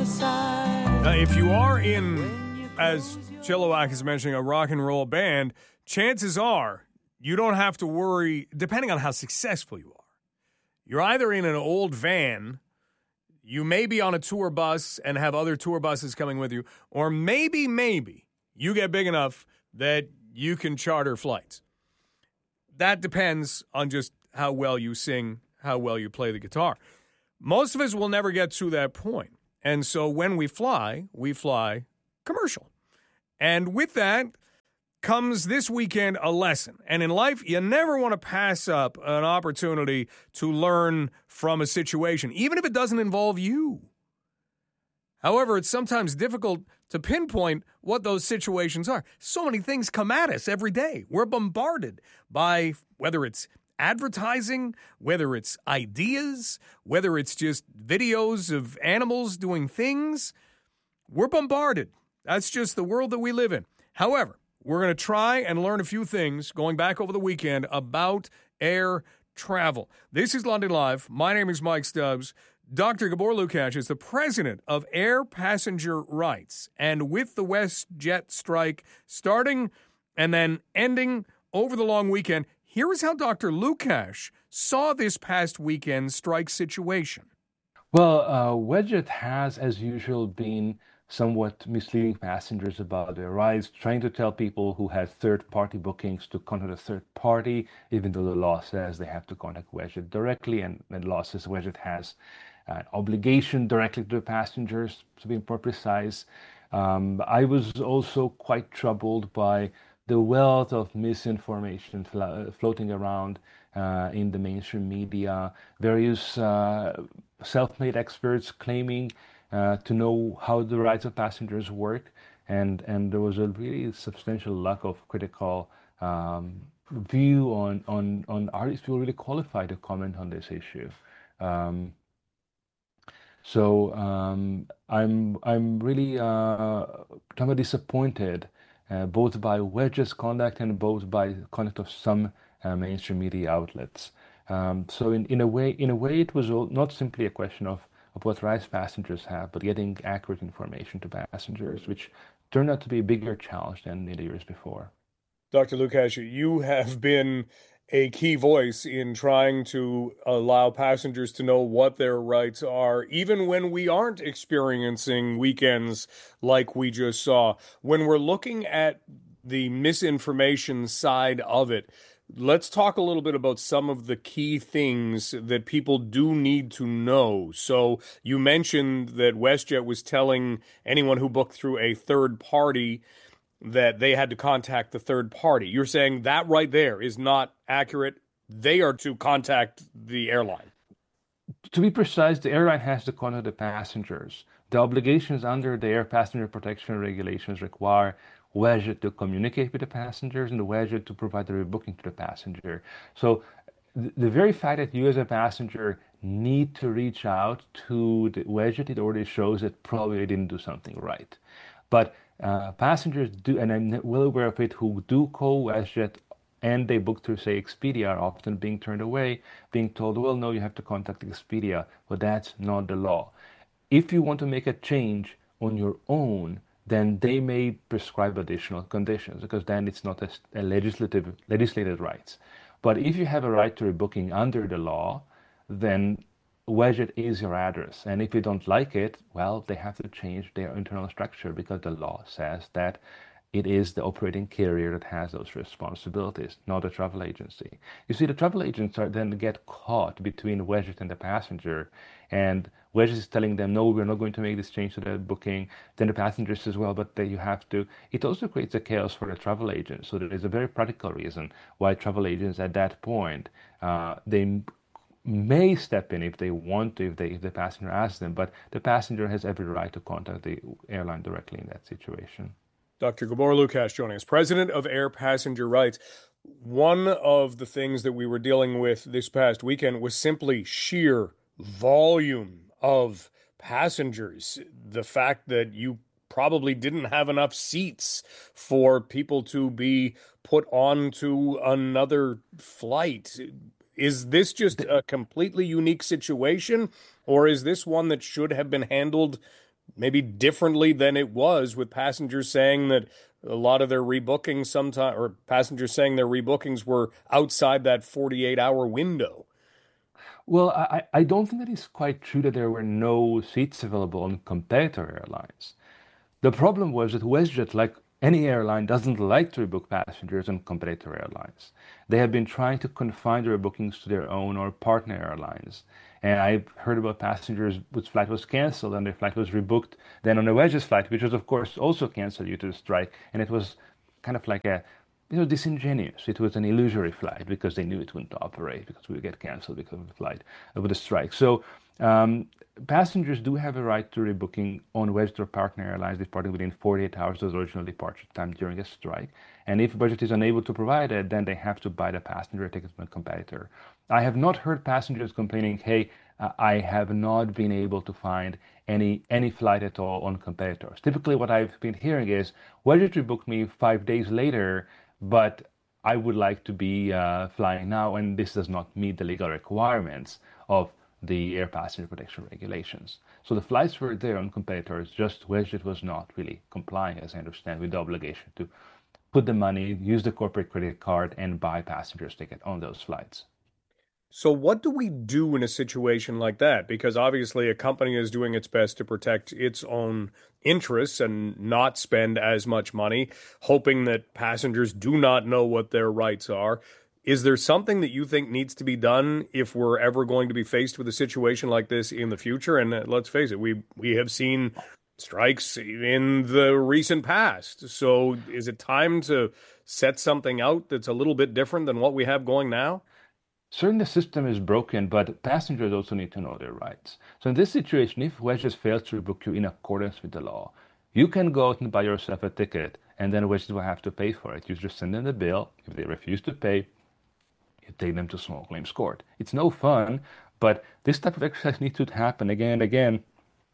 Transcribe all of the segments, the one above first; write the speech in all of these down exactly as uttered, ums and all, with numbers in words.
other side. Now, if you are in, as Chilliwack is mentioning, a rock and roll band, chances are you don't have to worry, depending on how successful you are. You're either in an old van, you may be on a tour bus and have other tour buses coming with you, or maybe, maybe you get big enough that you can charter flights. That depends on just how well you sing, how well you play the guitar. Most of us will never get to that point. And so when we fly, we fly commercial. And with that comes this weekend a lesson. And in life, you never want to pass up an opportunity to learn from a situation, even if it doesn't involve you. However, it's sometimes difficult to pinpoint what those situations are. So many things come at us every day. We're bombarded by whether it's advertising, whether it's ideas, whether it's just videos of animals doing things. We're bombarded. That's just the world that we live in. However, we're going to try and learn a few things going back over the weekend about air travel. This is London Live. My name is Mike Stubbs. Doctor Gabor Lukacs is the president of Air Passenger Rights. And with the WestJet strike starting and then ending over the long weekend, here is how Doctor Lukacs saw this past weekend strike situation. Well, uh, WestJet has, as usual, been somewhat misleading passengers about their rights, trying to tell people who had third-party bookings to contact a third party, even though the law says they have to contact WestJet directly, and the law says WestJet has an obligation directly to the passengers, to be more precise. Um, I was also quite troubled by the wealth of misinformation flo- floating around uh, in the mainstream media, various uh, self-made experts claiming uh, to know how the rights of passengers work, and, and there was a really substantial lack of critical um, view on, on, on are these people really qualified to comment on this issue. Um, so um, I'm, I'm really uh, kind of disappointed Uh, both by WestJet's conduct and both by conduct of some uh, mainstream media outlets. Um, so in, in a way, in a way, it was all, not simply a question of, of what rights passengers have, but getting accurate information to passengers, which turned out to be a bigger challenge than in the years before. Doctor Lukacs, you have been a key voice in trying to allow passengers to know what their rights are, even when we aren't experiencing weekends like we just saw. When we're looking at the misinformation side of it, let's talk a little bit about some of the key things that people do need to know. So you mentioned that WestJet was telling anyone who booked through a third party that they had to contact the third party. You're saying that right there is not accurate. They are to contact the airline. To be precise, the airline has to contact the passengers. The obligations under the Air Passenger Protection Regulations require WestJet to communicate with the passengers and the WestJet to provide the rebooking to the passenger. So th- the very fact that you as a passenger need to reach out to the WestJet, it already shows that probably they didn't do something right. But Uh, passengers do, and I'm well aware of it, who do call WestJet and they book through, say, Expedia, are often being turned away, being told, well, no, you have to contact Expedia. But that's not the law. If you want to make a change on your own, then they may prescribe additional conditions, because then it's not a, a legislative legislated rights. But if you have a right to rebooking under the law, then WestJet is your address, and if you don't like it, well, they have to change their internal structure, because the law says that it is the operating carrier that has those responsibilities, not the travel agency. You see, the travel agents are then get caught between WestJet and the passenger, and WestJet is telling them, no, we're not going to make this change to the booking. Then the passenger says, well, but you have to. It also creates a chaos for the travel agent. So there is a very practical reason why travel agents at that point, uh, they may step in if they want to, if, they, if the passenger asks them, but the passenger has every right to contact the airline directly in that situation. Doctor Gabor Lukacs joining us, president of Air Passenger Rights. One of the things that we were dealing with this past weekend was simply sheer volume of passengers. The fact that you probably didn't have enough seats for people to be put onto another flight. Is this just a completely unique situation, or is this one that should have been handled maybe differently than it was, with passengers saying that a lot of their rebookings sometime, or passengers saying their rebookings were outside that forty-eight hour window. Well, I, I don't think that it's quite true that there were no seats available on competitor airlines. The problem was that WestJet, like any airline, doesn't like to rebook passengers on competitor airlines. They have been trying to confine their bookings to their own or partner airlines. And I've heard about passengers whose flight was canceled and their flight was rebooked then on a WestJet flight, which was, of course, also canceled due to the strike. And it was kind of like a, you know, disingenuous. It was an illusory flight because they knew it wouldn't operate because we would get canceled because of the flight, with the strike. So um, passengers do have a right to rebooking on WestJet or partner airlines departing within forty-eight hours of the original departure time during a strike. And if WestJet is unable to provide it, then they have to buy the passenger ticket from a competitor. I have not heard passengers complaining, hey, uh, I have not been able to find any any flight at all on competitors. Typically what I've been hearing is, WestJet rebooked me five days later, but I would like to be uh, flying now, and this does not meet the legal requirements of the air passenger protection regulations. So the flights were there on competitors, just WestJet was not really complying, as I understand, with the obligation to put the money, use the corporate credit card, and buy passengers ticket on those flights. So, what do we do in a situation like that? Because obviously, a company is doing its best to protect its own interests and not spend as much money, hoping that passengers do not know what their rights are. Is there something that you think needs to be done if we're ever going to be faced with a situation like this in the future? And uh, let's face it, we we have seen strikes in the recent past. So, is it time to set something out that's a little bit different than what we have going now? Certainly the system is broken, but passengers also need to know their rights. So in this situation, if WestJet fails to rebook you in accordance with the law, you can go out and buy yourself a ticket, and then WestJet will have to pay for it. You just send them the bill. If they refuse to pay, you take them to small claims court. It's no fun, but this type of exercise needs to happen again and again,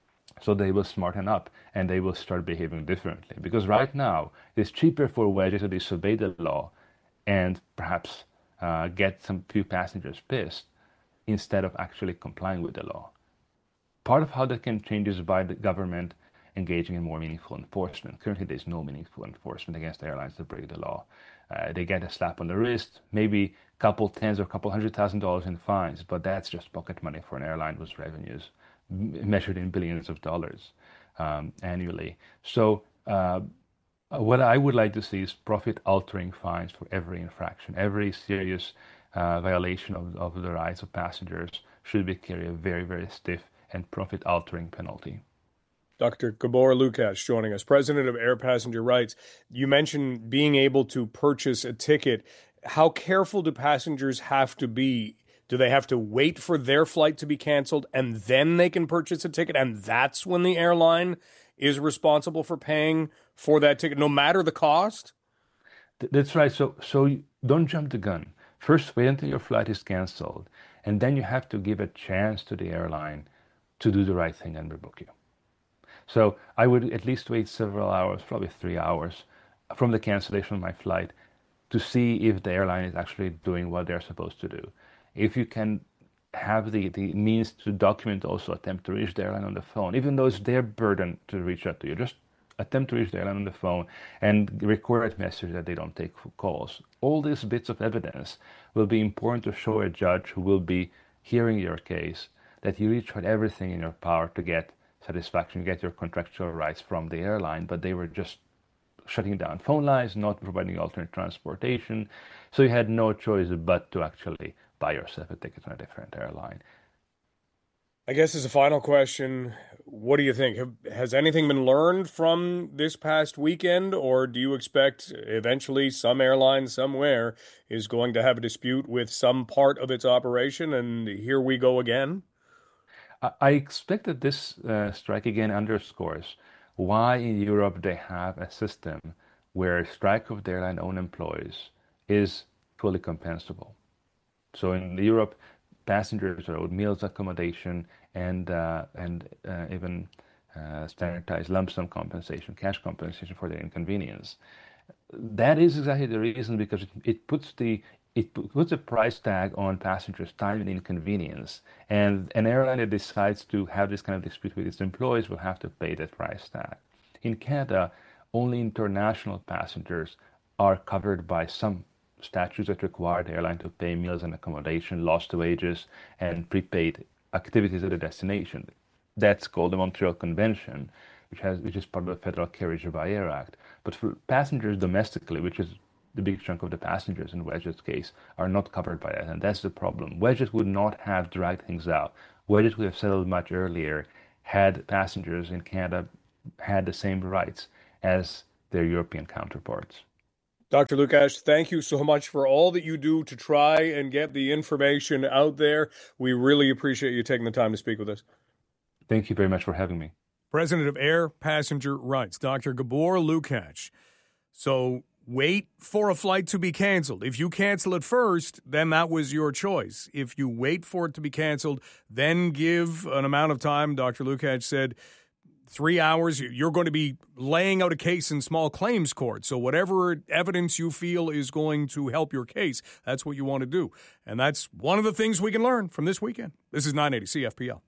so they will smarten up and they will start behaving differently. Because right now, it's cheaper for WestJet to disobey the law and perhaps uh, get some few passengers pissed instead of actually complying with the law. Part of how that can change is by the government engaging in more meaningful enforcement. Currently, there's no meaningful enforcement against airlines that break the law. Uh, they get a slap on the wrist, maybe a couple tens or a couple hundred thousand dollars in fines, but that's just pocket money for an airline whose revenues measured in billions of dollars um, annually. So uh, what I would like to see is profit-altering fines for every infraction. Every serious uh, violation of, of the rights of passengers should be carry a very, very stiff and profit-altering penalty. Doctor Gabor Lukacs joining us, president of Air Passenger Rights. You mentioned being able to purchase a ticket. How careful do passengers have to be? Do they have to wait for their flight to be canceled and then they can purchase a ticket? And that's when the airline is responsible for paying for that ticket, no matter the cost? That's right. So, so don't jump the gun. First, wait until your flight is canceled, and then you have to give a chance to the airline to do the right thing and rebook you. So I would at least wait several hours, probably three hours, from the cancellation of my flight to see if the airline is actually doing what they're supposed to do. If you can have the, the means to document, also attempt to reach the airline on the phone, even though it's their burden to reach out to you, just attempt to reach the airline on the phone and record a message that they don't take calls. All these bits of evidence will be important to show a judge who will be hearing your case that you really tried everything in your power to get satisfaction, get your contractual rights from the airline, but they were just shutting down phone lines, not providing alternate transportation. So you had no choice but to actually buy yourself a ticket on a different airline. I guess as a final question, what do you think? Have, has anything been learned from this past weekend, or do you expect eventually some airline somewhere is going to have a dispute with some part of its operation, and here we go again? I expect that this uh, strike again underscores why in Europe they have a system where strike of the airline own employees is fully compensable. So in Europe, passengers are owed meals, accommodation, and uh, and uh, even uh, standardized lump sum compensation, cash compensation for their inconvenience. That is exactly the reason, because it, it puts the it puts a price tag on passengers' time and inconvenience. And an airline that decides to have this kind of dispute with its employees will have to pay that price tag. In Canada, only international passengers are covered by some statutes that require the airline to pay meals and accommodation, lost wages, and prepaid activities at the destination. That's called the Montreal Convention, which has which is part of the Federal Carriage by Air Act. But for passengers domestically, which is the big chunk of the passengers in WestJet's case, are not covered by that, and that's the problem. WestJet would not have dragged things out. WestJet would have settled much earlier had passengers in Canada had the same rights as their European counterparts. Doctor Lukacs, thank you so much for all that you do to try and get the information out there. We really appreciate you taking the time to speak with us. Thank you very much for having me. President of Air Passenger Rights, Doctor Gabor Lukacs. So wait for a flight to be canceled. If you cancel it first, then that was your choice. If you wait for it to be canceled, then give an amount of time. Doctor Lukacs said three hours. You're going to be laying out a case in small claims court. So whatever evidence you feel is going to help your case, that's what you want to do. And that's one of the things we can learn from this weekend. This is nine eighty C F P L.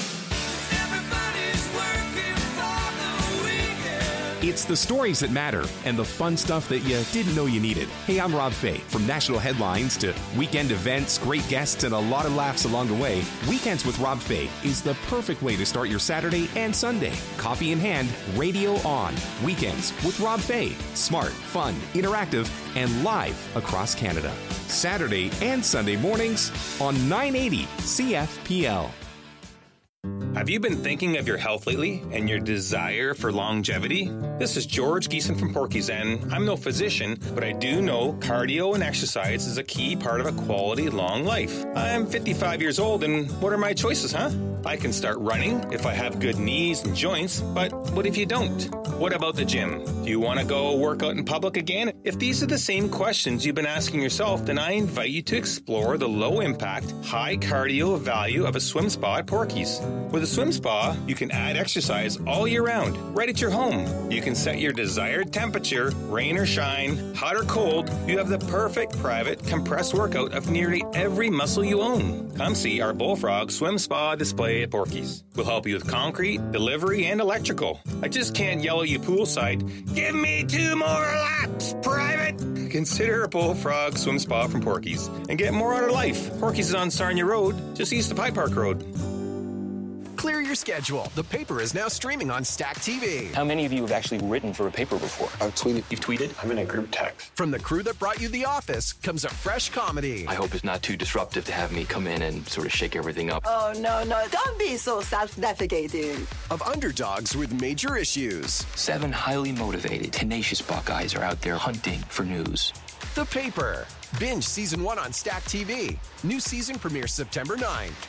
It's the stories that matter and the fun stuff that you didn't know you needed. Hey, I'm Rob Fay. From national headlines to weekend events, great guests, and a lot of laughs along the way, Weekends with Rob Fay is the perfect way to start your Saturday and Sunday. Coffee in hand, radio on. Weekends with Rob Fay. Smart, fun, interactive, and live across Canada. Saturday and Sunday mornings on nine eighty C F P L. Have you been thinking of your health lately and your desire for longevity? This is George Geeson from Porky's, and I'm no physician, but I do know cardio and exercise is a key part of a quality long life. I'm fifty-five years old, and what are my choices, huh? I can start running if I have good knees and joints, but what if you don't? What about the gym? Do you want to go work out in public again? If these are the same questions you've been asking yourself, then I invite you to explore the low-impact, high-cardio value of a swim spa at Porky's. With a swim spa, you can add exercise all year round, right at your home. You can set your desired temperature, rain or shine, hot or cold. You have the perfect private compressed workout of nearly every muscle you own. Come see our Bullfrog Swim Spa display at Porky's. We'll help you with concrete, delivery, and electrical. I just can't yell at you poolside, give me two more laps, private! Consider a Bullfrog Swim Spa from Porky's and get more out of life. Porky's is on Sarnia Road, just east of High Park Road. Clear your schedule. The Paper is now streaming on Stack T V. How many of you have actually written for a paper before? I've tweeted. You've tweeted? I'm in a group text. From the crew that brought you The Office comes a fresh comedy. I hope it's not too disruptive to have me come in and sort of shake everything up. Oh, no, no. Don't be so self-defecating. Of underdogs with major issues. Seven highly motivated, tenacious Buckeyes are out there hunting for news. The Paper. Binge season one on Stack T V. New season premieres September ninth.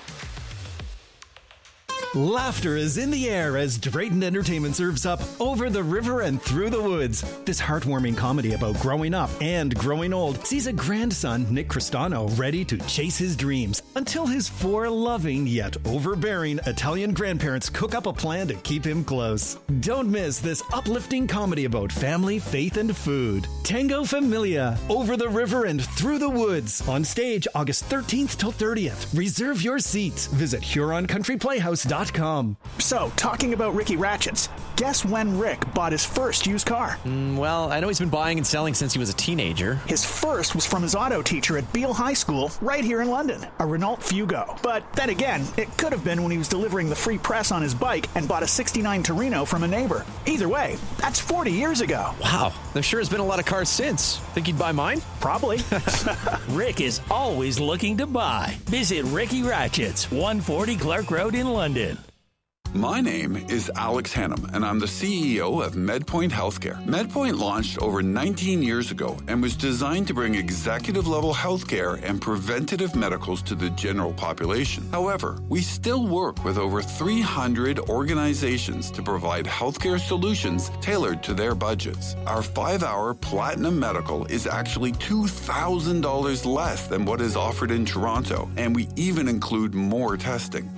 Laughter is in the air as Drayton Entertainment serves up Over the River and Through the Woods. This heartwarming comedy about growing up and growing old sees a grandson, Nick Cristano, ready to chase his dreams until his four loving yet overbearing Italian grandparents cook up a plan to keep him close. Don't miss this uplifting comedy about family, faith, and food. Tango Familia, Over the River and Through the Woods. On stage August thirteenth till thirtieth. Reserve your seats. Visit Huron Country Playhouse dot com. So, talking about Ricky Ratchets, guess when Rick bought his first used car? Mm, well, I know he's been buying and selling since he was a teenager. His first was from his auto teacher at Beale High School, right here in London, a Renault Fugo. But then again, it could have been when he was delivering the free press on his bike and bought a sixty-nine Torino from a neighbor. Either way, that's forty years ago. Wow, there sure has been a lot of cars since. Think he'd buy mine? Probably. Rick is always looking to buy. Visit Ricky Ratchets, one forty Clark Road in London. My name is Alex Hannum, and I'm the C E O of MedPoint Healthcare. MedPoint launched over nineteen years ago and was designed to bring executive-level healthcare and preventative medicals to the general population. However, we still work with over three hundred organizations to provide healthcare solutions tailored to their budgets. Our five-hour Platinum Medical is actually two thousand dollars less than what is offered in Toronto, and we even include more testing.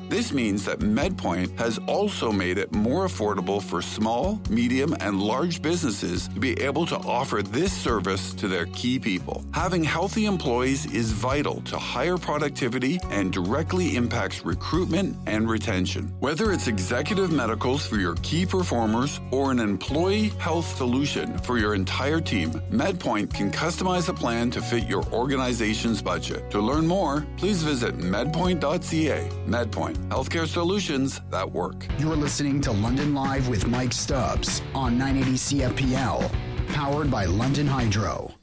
This means that MedPoint has also made it more affordable for small, medium, and large businesses to be able to offer this service to their key people. Having healthy employees is vital to higher productivity and directly impacts recruitment and retention. Whether it's executive medicals for your key performers or an employee health solution for your entire team, MedPoint can customize a plan to fit your organization's budget. To learn more, please visit medpoint dot c a. MedPoint, healthcare solutions that work. You're listening to London Live with Mike Stubbs on nine eighty C F P L, powered by London Hydro.